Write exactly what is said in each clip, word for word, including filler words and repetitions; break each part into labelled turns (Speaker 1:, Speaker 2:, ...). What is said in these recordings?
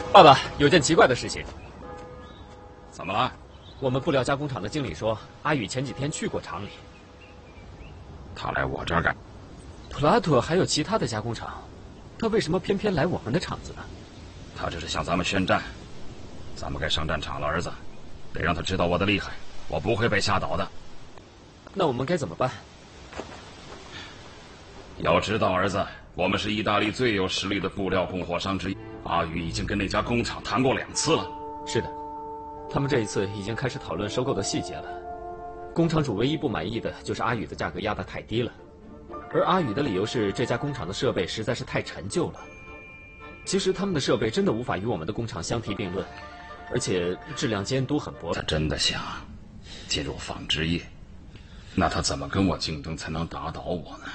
Speaker 1: 爸爸，有件奇怪的事情。
Speaker 2: 怎么了？
Speaker 1: 我们布料加工厂的经理说，阿宇前几天去过厂里。
Speaker 2: 他来我这儿干？
Speaker 1: 普拉托还有其他的加工厂，他为什么偏偏来我们的厂子呢？
Speaker 2: 他这是向咱们宣战。咱们该上战场了，儿子，得让他知道我的厉害，我不会被吓倒的。
Speaker 1: 那我们该怎么办？
Speaker 2: 要知道，儿子，我们是意大利最有实力的布料供货商之一。阿宇已经跟那家工厂谈过两次了。
Speaker 1: 是的，他们这一次已经开始讨论收购的细节了。工厂主唯一不满意的就是阿宇的价格压得太低了，而阿宇的理由是这家工厂的设备实在是太陈旧了。其实他们的设备真的无法与我们的工厂相提并论，而且质量监督很薄弱。
Speaker 2: 他真的想进入纺织业，那他怎么跟我竞争才能打倒我呢？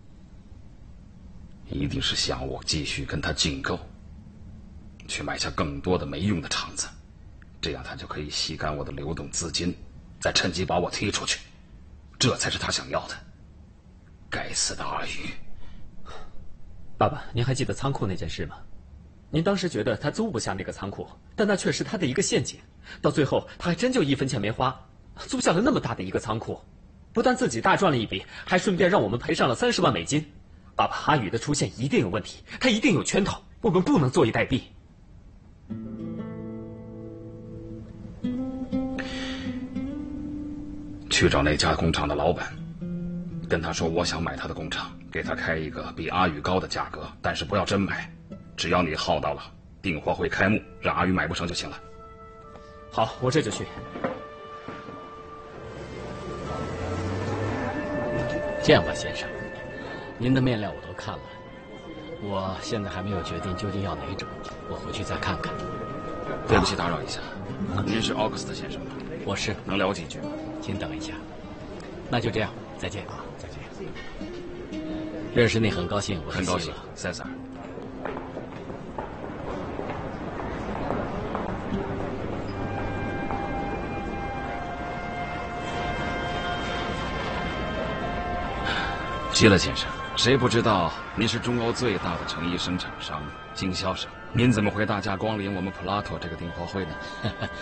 Speaker 2: 一定是想我继续跟他竞购，去买下更多的没用的厂子，这样他就可以吸干我的流动资金，再趁机把我踢出去，这才是他想要的。该死的阿宇！
Speaker 1: 爸爸，您还记得仓库那件事吗？您当时觉得他租不下那个仓库，但那却是他的一个陷阱。到最后，他还真就一分钱没花，租下了那么大的一个仓库，不但自己大赚了一笔，还顺便让我们赔上了三十万美金。爸爸，阿宇的出现一定有问题，他一定有圈套，我们不能坐以待毙。
Speaker 2: 去找那家工厂的老板，跟他说我想买他的工厂，给他开一个比阿宇高的价格，但是不要真买，只要你耗到了订货会开幕，让阿宇买不成就行了。
Speaker 1: 好，我这就去。
Speaker 3: 这样吧，先生，您的面料我都看了，我现在还没有决定究竟要哪种，我回去再看看。
Speaker 2: 对不起，打扰一下，您是奥克斯特先生吗？
Speaker 3: 我是。
Speaker 2: 能聊几句吗？
Speaker 3: 请等一下。那就这样，再见啊，再见。认识你很高兴，我
Speaker 2: 很高兴，塞萨尔。希勒先生，谁不知道您是中欧最大的成衣生产商、经销商？您怎么会大驾光临我们普拉托这个订货会呢？